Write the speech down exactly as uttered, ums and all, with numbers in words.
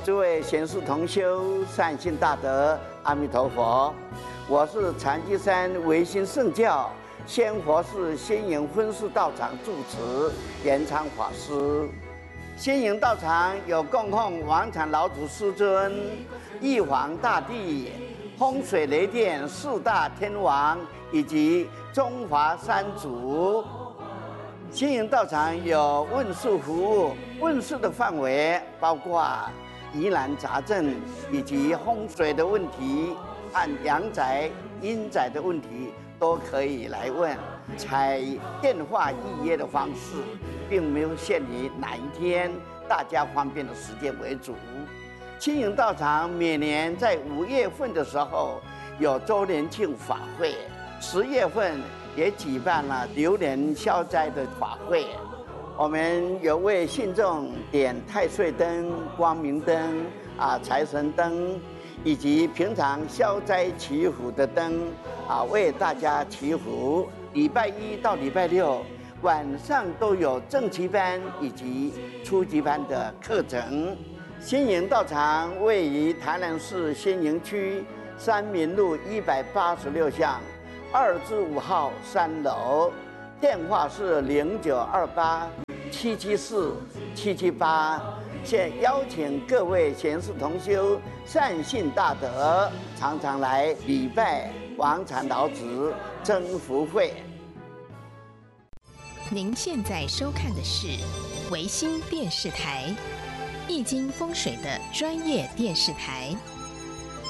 诸位贤士同修，善信大德，阿弥陀佛！我是禅机山唯心圣教仙佛寺仙营分寺道场住持延昌法师。仙营道场有供奉王禅老祖师尊、玉皇大帝、风水雷电四大天王以及中华三祖。仙营道场有问事服务，问事的范围包括疑难杂症以及风水的问题和阳宅、阴宅的问题都可以来问，采电话预约的方式，并没有限于哪一天，大家方便的时间为主。仙营道场每年在五月份的时候有周年庆法会，十月份也举办了流年消灾的法会。我们有为信众点太岁灯、光明灯、啊财神灯，以及平常消灾祈福的灯，啊为大家祈福。礼拜一到礼拜六晚上都有正期班以及初级班的课程。仙营道场位于台南市仙营区三民路一百八十六巷二至五号三楼，电话是零九二八七七四七七八。现邀请各位贤士同修、善信大德，常常来礼拜王禅老子增福会。 您现在收看的是维新电视台易经风水的专业电视台。